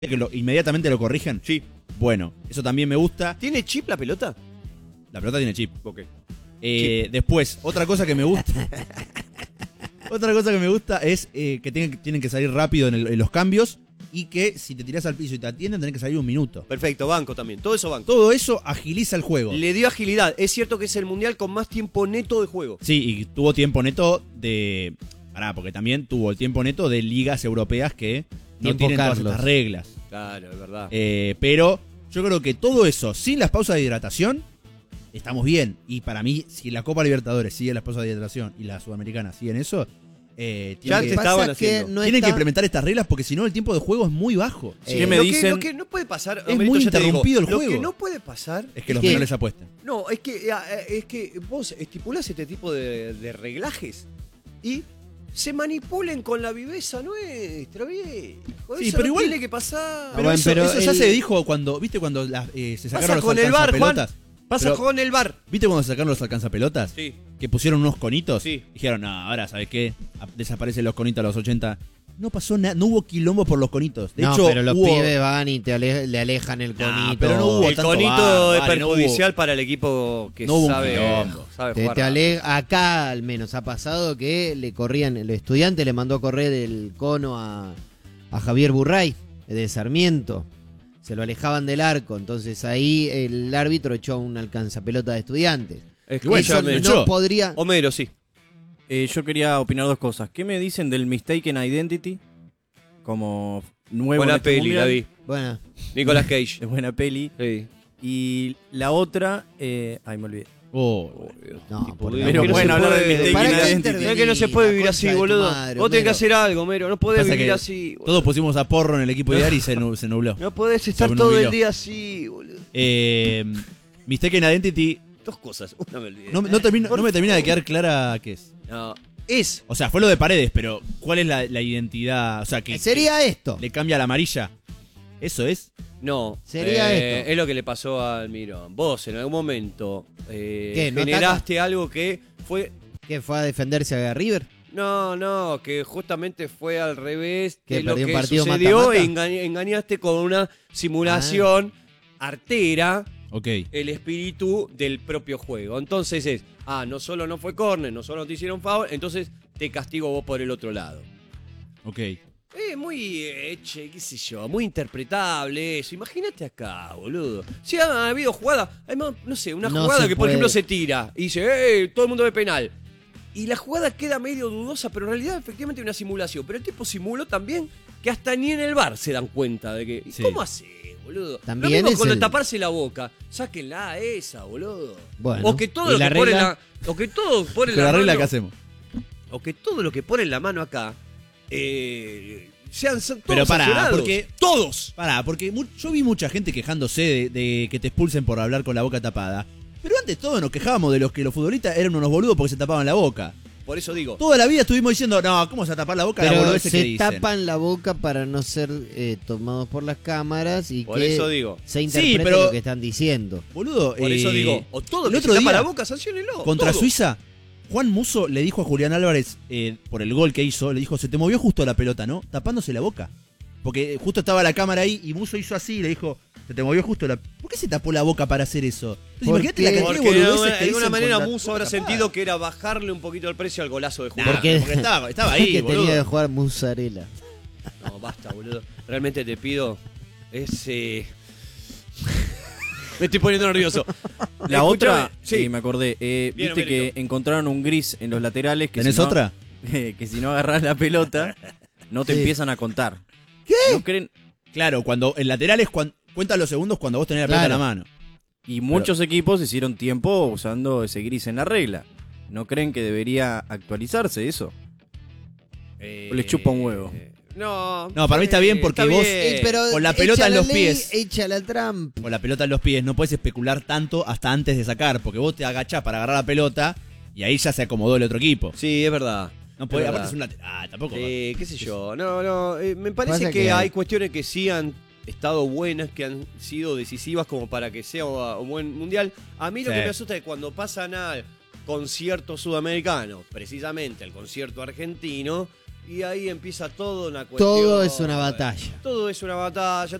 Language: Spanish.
que inmediatamente lo corrijan. Sí. Bueno, eso también me gusta. ¿Tiene chip la pelota? La pelota tiene chip. Ok. Después, otra cosa que me gusta. Otra cosa que me gusta es que tienen que salir rápido en los cambios y que si te tirás al piso y te atienden, tenés que salir 1 minuto. Perfecto, banco también. Todo eso banco. Todo eso agiliza el juego. Le dio agilidad. Es cierto que es el mundial con más tiempo neto de juego. Sí, y tuvo tiempo neto de... porque también tuvo el tiempo neto de ligas europeas que no Tiempo tienen todas Carlos. estas reglas. Claro, es verdad. Pero yo creo que todo eso, sin las pausas de hidratación, estamos bien. Y para mí, si la Copa Libertadores sigue las pausas de hidratación y la Sudamericana siguen eso, Ya te estaban Pasa que haciendo. no tienen está- que implementar estas reglas porque si no el tiempo de juego es muy bajo. ¿Qué me lo dicen? Que no puede pasar, Es Amelito, muy ya te digo, interrumpido el Lo juego. que no puede pasar Es que los ¿Qué? menores apuesten. No, es que vos estipulás este tipo de reglajes y se manipulen con la viveza nuestra, viejo. Sí, Eso pero no igual- tiene que pasar. Pero, bueno, eso, pero eso ya el- se dijo cuando, ¿viste cuando se Pasa sacaron los con el bar, Juan. alcanzapelotas? Pasa Pero- con el bar. ¿Viste cuando se sacaron los alcanzapelotas? Sí. Que pusieron unos conitos. Sí. Dijeron, no, ahora, ¿sabes qué? Desaparecen los conitos a los 80. No pasó nada, no hubo quilombo por los conitos. De no, hecho, pero los hubo... pibes van y le alejan el conito. pero no hubo El tanto conito bar, es vale, no perjudicial para el equipo que no hubo un sabe quilombo. jugar. Acá al menos ha pasado que le corrían, el estudiante le mandó a correr el cono a Javier Burray de Sarmiento. Se lo alejaban del arco, entonces ahí el árbitro echó un alcanzapelota de estudiantes. Escúchame. Eso no podría... Homero, sí. Yo quería opinar 2 cosas. ¿Qué me dicen del Mistaken Identity? Como nuevo Buena en este peli, mundial. la vi. Bueno, Nicolas Cage. Es buena peli. Sí. Y la otra... ay, me olvidé. Oh, no, Tipo, por digo, Pero que no bueno, se hablar de puede- Mistaken ¿Para qué Identity. intervenís? No es que no se puede La vivir concha así, de tu boludo. madre, Vos tenés que Homero. hacer algo, Homero. No podés Pasa vivir que así. boludo. todos pusimos a Porro en el equipo de Ari y se nubló. No podés estar Se todo nubló. el día así, boludo. Mistaken Identity 2 cosas. Una me olvidé. no me termina de quedar clara qué es. No. Es. O sea, fue lo de Paredes, pero ¿cuál es la identidad? O sea, que sería esto. le cambia a la amarilla. ¿Eso es? No. Sería esto. Es lo que le pasó a Almirón. Vos en algún momento ¿Qué, no generaste algo que fue. ¿Qué fue a defenderse a River? No, que justamente fue al revés ¿Que de lo perdió un que partido sucedió mata-mata? e engañaste con una simulación artera Ok. el espíritu del propio juego. Entonces es, no solo no fue córner, no solo te hicieron foul, entonces te castigo vos por el otro lado. Ok. Muy, qué sé yo, muy interpretable eso. Imagínate acá, boludo. Si ha habido jugadas, además, no sé, una No jugada se que por puede. ejemplo se tira y dice, todo el mundo ve penal. Y la jugada queda medio dudosa, pero en realidad efectivamente hay una simulación. Pero el tipo simuló también que hasta ni en el bar se dan cuenta de que... Sí. ¿Cómo hace, boludo? También lo mismo es con lo de el- taparse la boca. Sáquenla esa, boludo. Bueno, o que todo ¿y lo la que pone regla? la... O que todo pone Con la regla mano- que hacemos. o que todo lo que pone en la mano acá sean todos Pero pará, sancionados. porque- ¡Todos! Porque yo vi mucha gente quejándose de que te expulsen por hablar con la boca tapada. Pero antes todos nos quejábamos de los que los futbolistas eran unos boludos porque se tapaban la boca. Por eso digo, Toda la vida estuvimos diciendo, no, ¿cómo se va a tapar la boca? La Pero boludeces que se dicen. tapan la boca para no ser tomados por las cámaras y por que eso digo. se interprete pero- lo que están diciendo. Boludo, Por eso digo, o todo el el que otro se tapa día, la boca, sanciónenlo. contra todo. Suiza, Juan Musso le dijo a Julián Álvarez, por el gol que hizo, le dijo, se te movió justo la pelota, ¿no? Tapándose la boca. Porque justo estaba la cámara ahí y Musso hizo así y le dijo, se te movió justo la... ¿Por qué se tapó la boca para hacer eso? Entonces, imagínate la cantidad Porque de boludeces de que alguna dicen manera con la Musso boca habrá tapada. sentido que era bajarle un poquito el precio al golazo de Nah, Julián. Porque- porque estaba ahí, que boludo. tenía que jugar mozzarella. No, basta, boludo. Realmente te pido ese... Me estoy poniendo nervioso. La Escúchame, otra, sí. me acordé. Bien, Viste que Homerito. encontraron un gris en los laterales. Que ¿Tenés si no- otra? que si no agarrás la pelota, no te Sí. empiezan a contar. ¿Qué? ¿No creen? Claro, cuando el lateral es cuenta los segundos cuando vos tenés la pelota Claro. en la mano. Y muchos equipos hicieron tiempo usando ese gris en la regla. ¿No creen que debería actualizarse eso? ¿O les chupa un huevo? No. No, para mí está bien porque vos- Pero con la pelota echa en la los ley, pies. echa la trampa. Con la pelota en los pies no puedes especular tanto hasta antes de sacar, porque vos te agachás para agarrar la pelota y ahí ya se acomodó el otro equipo. Sí, es verdad. No podés, Es aparte verdad. es un lateral, tampoco. Qué sé yo. No. Me parece Pasa que que- hay cuestiones que sí han estado buenas, que han sido decisivas como para que sea un buen mundial. A mí lo Sí. que me asusta es cuando pasan al concierto sudamericano, precisamente al concierto argentino, Y ahí empieza todo una cuestión. Todo es una batalla. Todo es una batalla,